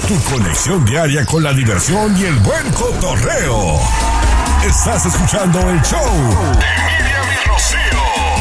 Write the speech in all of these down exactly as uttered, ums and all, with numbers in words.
Tu conexión diaria con la diversión y el buen cotorreo. Estás escuchando el show de Miriam y Rocío.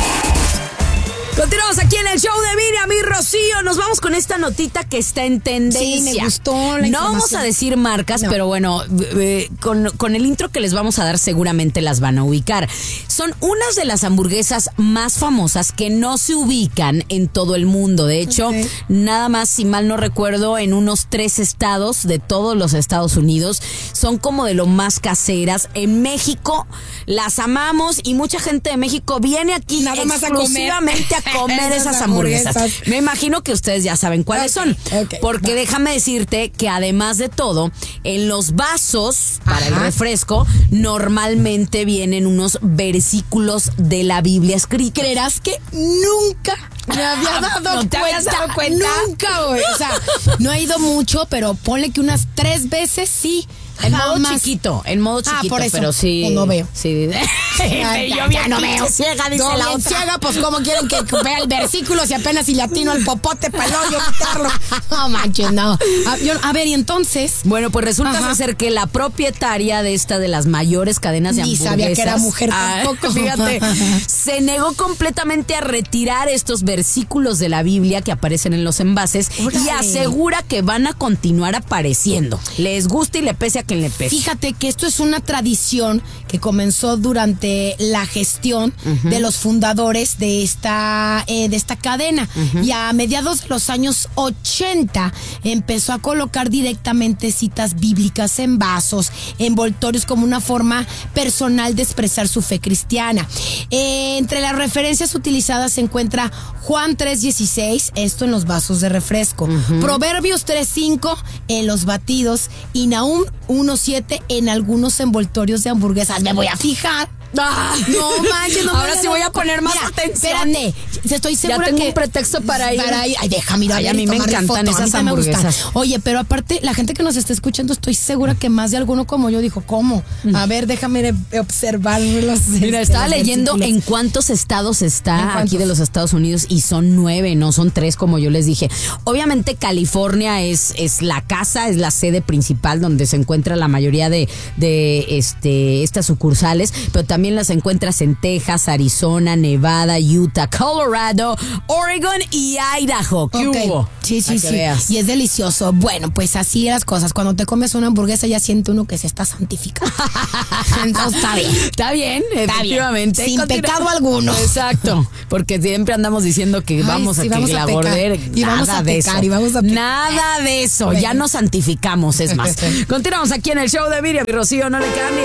Continuamos aquí en el show de Miriam y Rocío. Nos vamos con esta notita que está en tendencia. Sí, me gustó la No vamos a decir marcas, no. pero bueno, eh, con, con el intro que les vamos a dar seguramente las van a ubicar. Son unas de las hamburguesas más famosas que no se ubican en todo el mundo. De hecho, okay. nada más, si mal no recuerdo, en unos tres estados de todos los Estados Unidos son como de lo más caseras. En México las amamos y mucha gente de México viene aquí nada exclusivamente a comer. A comer esas hamburguesas. hamburguesas. Me imagino que ustedes ya saben cuáles okay, son. Okay, porque va. déjame decirte que además de todo, en los vasos para Ajá. el refresco, normalmente vienen unos versículos de la Biblia escritos. ¿Creerás que nunca me había dado ¿No te cuenta? habías dado cuenta? Nunca, güey. O sea, no he ido mucho, pero ponle que unas tres veces sí. En modo más. chiquito, en modo chiquito, ah, por eso, pero sí. No veo. Sí. Ay, yo ya no veo. Ciega, dice no, la otra. Ciega, pues cómo quieren que vea el versículo si apenas si le atino al popote para yo quitarlo. No manches, no. A, yo, a ver, y entonces. Bueno, pues resulta ser que la propietaria de esta de las mayores cadenas de Ni hamburguesas. sabía que era mujer ah, tampoco. Fíjate, se negó completamente a retirar estos versículos de la Biblia que aparecen en los envases. ¡Órale! Y asegura que van a continuar apareciendo. Les gusta y le pese a quien le pese. Fíjate que esto es una tradición que comenzó durante la gestión uh-huh. de los fundadores de esta, eh, de esta cadena. Uh-huh. Y a mediados de los años ochenta empezó a colocar directamente citas bíblicas en vasos, envoltorios, como una forma personal de expresar su fe cristiana. Eh, entre las referencias utilizadas se encuentra Juan tres dieciséis, esto en los vasos de refresco, uh-huh. Proverbios tres cinco en los batidos y Nahum uno siete en algunos envoltorios de hamburguesas. Me voy a fijar. Ah, no manches, no ahora sí voy a poner más Mira, atención. Espérate, estoy segura ya tengo que un pretexto para ir. Para ir. Ay, deja, mira, Ay, a mí me encantan foto. esas a mí hamburguesas. Oye, pero aparte, la gente que nos está escuchando, estoy segura que más de alguno como yo dijo, ¿cómo? A ver, déjame observarlos. Mira, este, estaba leyendo versículos. En cuántos estados está aquí de los Estados Unidos y son nueve, no son tres como yo les dije. Obviamente California es, es la casa, es la sede principal donde se encuentra la mayoría de, de este, estas sucursales, pero también las encuentras en Texas, Arizona, Nevada, Utah, Colorado, Oregon y Idaho. ¿Qué okay. hubo? Sí, sí, sí. Veas. Y es delicioso. Bueno, pues así las cosas. Cuando te comes una hamburguesa ya siente uno que se está santificando. Entonces está bien. Está bien, está efectivamente. Bien. Sin Continu- pecado alguno. Exacto. Porque siempre andamos diciendo que Ay, vamos sí, a vamos que a la pecar. border. Y nada vamos a de pecar, eso. y vamos a pecar. Nada de eso. Ya nos santificamos, es más. Continuamos aquí en el show de Miriam y Rocío. No le cambie.